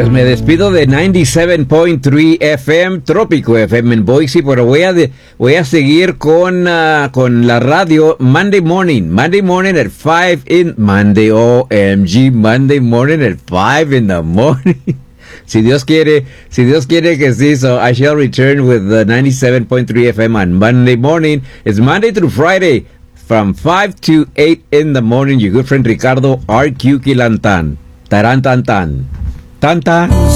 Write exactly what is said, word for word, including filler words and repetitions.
Pues me despido de noventa y siete punto tres F M, Trópico F M en Boise, pero voy a, de, voy a seguir con, uh, con la radio Monday morning. Monday morning at five in... Monday, O M G, Monday morning at five in the morning. Si Dios quiere, si Dios quiere que sí, so I shall return with the ninety-seven point three F M on Monday morning. It's Monday through Friday from five to eight in the morning. Your good friend Ricardo R Q Quilantan. Taran tan tan. Tan tan.